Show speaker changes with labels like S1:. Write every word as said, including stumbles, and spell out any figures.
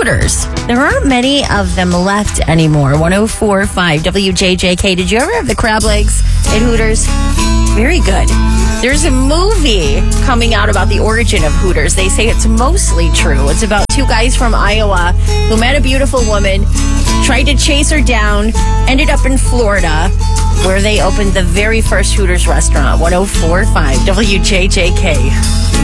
S1: Hooters. There aren't many of them left anymore. one oh four point five W J J K. Did you ever have the crab legs at Hooters? Very good. There's a movie coming out about the origin of Hooters. They say it's mostly true. It's about two guys from Iowa who met a beautiful woman, tried to chase her down, ended up in Florida, where they opened the very first Hooters restaurant. one oh four point five W J J K.